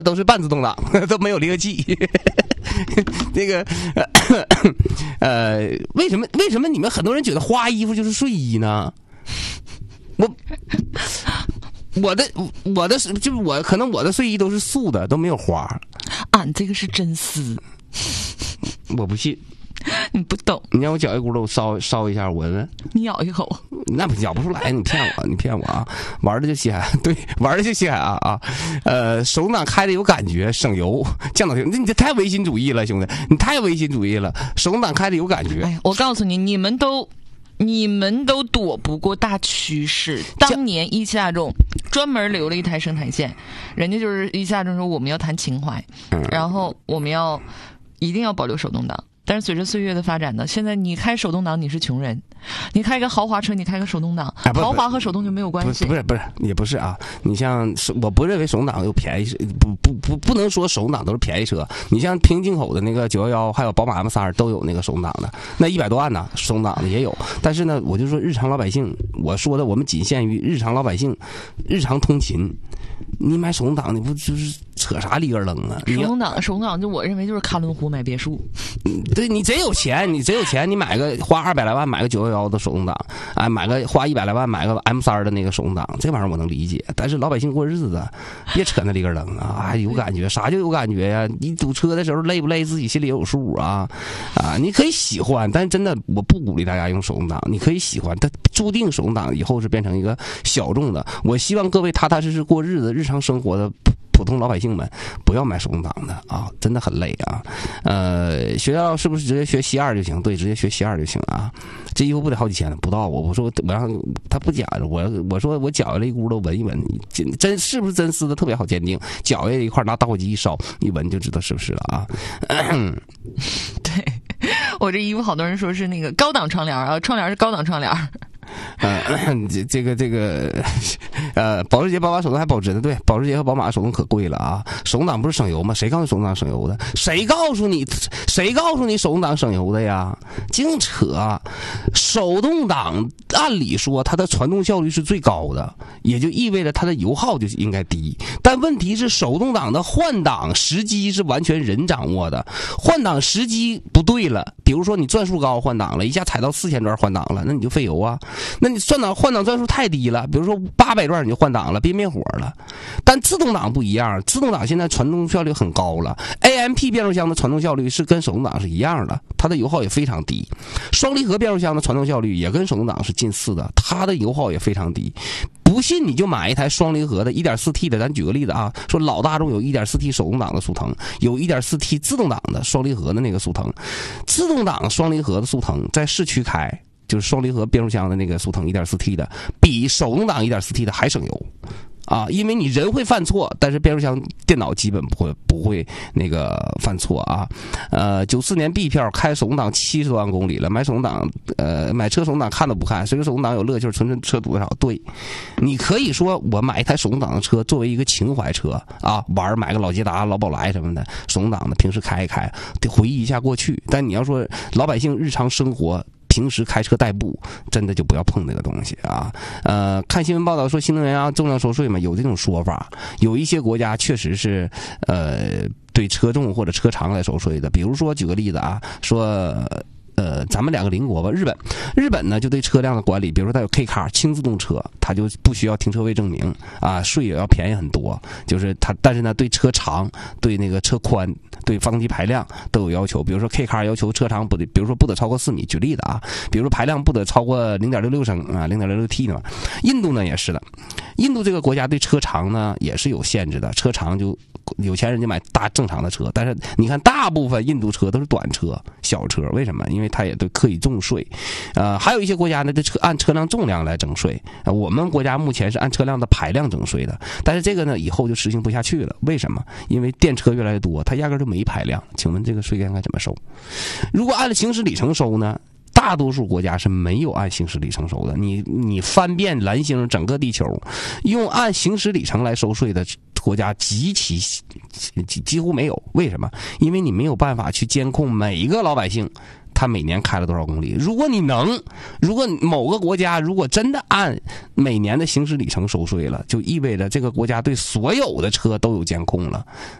都是半自动挡，都没有离合器。那个为什么你们很多人觉得花衣服就是睡衣呢？我的就是可能我的睡衣都是素的，都没有花。 俺这个是真丝， 我不信。 你不懂， 你让我搅一咕噜烧一下闻闻， 你咬一口， 那不咬不出来，你骗我啊！玩的就稀罕，对，玩的就稀罕啊！手动挡开的有感觉，省油，降档停，你这太唯心主义了，兄弟，你太唯心主义了。手动挡开的有感觉， 哎，我告诉你，你们都躲不过大趋势。当年一汽大众专门留了一台生产线，人家就是一汽大众说我们要谈情怀，然后我们一定要保留手动挡。但是随着岁月的发展呢，现在你开手动挡你是穷人，你开一个豪华车你开个手动挡，豪华和手动就没有关系。 不是也不是啊。你像我不认为手动挡有便宜，不能说手动挡都是便宜车。你像平行进口的那个911还有宝马 M3都有那个手动挡的，那100多万呢，手动挡的也有。但是呢，我就说日常老百姓，我说的我们仅限于日常老百姓日常通勤。你买手动挡，你不就是扯啥里根楞啊？ 手动挡就我认为就是卡伦湖买别墅。 对，你真有钱，你买个花200来万买个911的手动挡，啊，买个花100来万买个 M3的那个手动挡，这玩意儿我能理解。但是老百姓过日子，别扯那里根楞啊！有感觉，啥就有感觉呀？你堵车的时候累不累，自己心里有数啊！你可以喜欢，但是真的我不鼓励大家用手动挡。你可以喜欢，但注定手动挡以后是变成一个小众的。我希望各位踏踏实实过日子、日常生活的普通老百姓们不要买手动挡的啊，真的很累啊。学校是不是直接学C2就行？对，直接学C2就行啊。这衣服不得好几千呢？不到。我说我让他不假的，我说我搅下来一咕噜闻一闻，真是不是真丝的特别好鉴定。搅下一块拿打火机一烧，一闻就知道是不是了啊。 对，我这衣服好多人说是那个高档窗帘啊，窗帘是高档窗帘。 这个保时捷、宝马手动还保值的，对，保时捷和宝马手动可贵了啊！手动挡不是省油吗？谁告诉你手动挡省油的？谁告诉你手动挡省油的呀？净扯！手动挡按理说它的传动效率是最高的，也就意味着它的油耗就应该低。但问题是，手动挡的换挡时机是完全人掌握的，换挡时机不对了，比如说你转速高换挡了，一下踩到4000转换挡了，那你就费油啊。那你换挡转速太低了，比如说800转你就换挡了，别灭火了。但自动挡不一样，自动挡现在传动效率很高了 ，AMP 变速箱的传动效率是跟手动挡是一样的，它的油耗也非常低。双离合变速箱的传动效率也跟手动挡是近似的，它的油耗也非常低。不信你就买一台双离合的 1.4T 的，咱举个例子啊，说老大众有 1.4T 手动挡的速腾，有 1.4T 自动挡的双离合的那个速腾，自动挡双离合的速腾在市区开，就是双离合变速箱的那个速腾 1.4T 的，比手动挡 1.4T 的还省油啊！因为你人会犯错，但是变速箱电脑基本不会那个犯错啊。94年 B 票开手动挡70多万公里了，买手动挡买车手动挡看都不看，谁说手动挡有乐趣？纯车堵得少？对，你可以说我买一台手动挡的车作为一个情怀车啊，玩买个老捷达、老宝来什么的，手动挡的平时开一开，得回忆一下过去。但你要说老百姓日常生活，平时开车代步，真的就不要碰那个东西啊！看新闻报道说新能源啊重量收税嘛，有这种说法。有一些国家确实是对车重或者车长来收税的，比如说举个例子啊，说咱们两个邻国吧，日本呢就对车辆的管理，比如说它有 K car 轻自动车，它就不需要停车位证明啊，税也要便宜很多。就是它，但是呢对车长、对那个车宽、对发动机排量都有要求。比如说 K car 要求车长不得，比如说不得超过4米，举例子啊，比如说排量不得超过0.66升啊，0.66T 呢。印度呢也是的，印度这个国家对车长呢也是有限制的，车长就有钱人就买大正常的车，但是你看大部分印度车都是短车、小车，为什么？因为它也对课以重税。还有一些国家呢，对按车辆重量来征税。我们国家目前是按车辆的排量征税的，但是这个呢以后就实行不下去了。为什么？因为电车越来越多，它压根就没排量。请问这个税应该怎么收？如果按行驶里程收呢？大多数国家是没有按行驶里程收的。你翻遍蓝星整个地球，用按行驶里程来收税的国家几乎没有。为什么？因为你没有办法去监控每一个老百姓它每年开了多少公里。如果某个国家如果真的按每年的行驶里程收税了，就意味着这个国家对所有的车都有监控了。